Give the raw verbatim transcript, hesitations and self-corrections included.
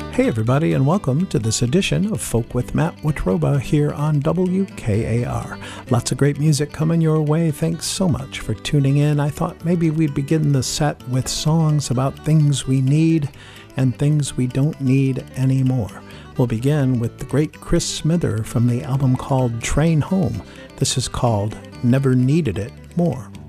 Hey everybody, and welcome to this edition of Folk with Matt Watroba here on W K A R. Lots of great music coming your way. Thanks so much for tuning in. I thought maybe we'd begin the set with songs about things we need and things we don't need anymore. We'll begin with the great Chris Smither from the album called Train Home. This is called Never Needed It More.